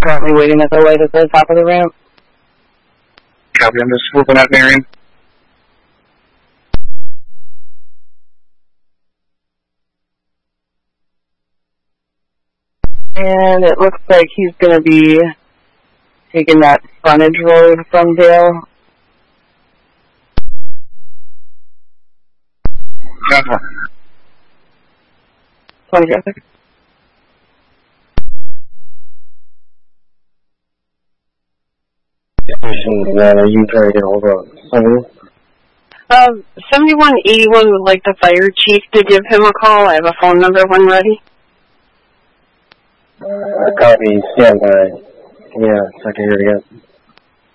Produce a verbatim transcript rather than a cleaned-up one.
currently waiting at the light at the top of the ramp. Copy, I'm just swooping up Marion. And it looks like he's going to be taking that frontage road from Dale. Uh-huh. twenty traffic. Yeah, you try to get hold of somebody? Um, seventy-one eighty-one would like the fire chief to give him a call. I have a phone number when ready. Uh, copy, stand by. Yeah, so I can hear it again.